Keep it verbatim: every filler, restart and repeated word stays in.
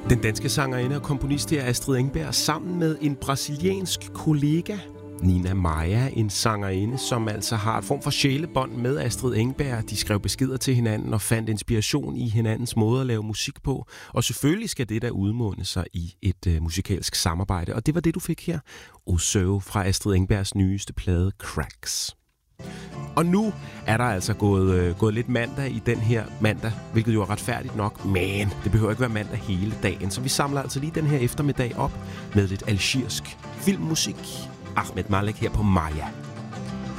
Den danske sangerinde og komponist er Astrid Engberg sammen med en brasiliansk kollega, Nina Maia, en sangerinde, som altså har et form for sjælebånd med Astrid Engberg. De skrev beskeder til hinanden og fandt inspiration i hinandens måde at lave musik på. Og selvfølgelig skal det der udmunde sig i et uh, musikalsk samarbejde. Og det var det, du fik her. Osø fra Astrid Engbergs nyeste plade, Cracks. Og nu er der altså gået, øh, gået lidt mandag i den her mandag, hvilket jo er retfærdigt nok, men det behøver ikke være mandag hele dagen. Så vi samler altså lige den her eftermiddag op med lidt algerisk filmmusik. Ahmed Malik her på Maya.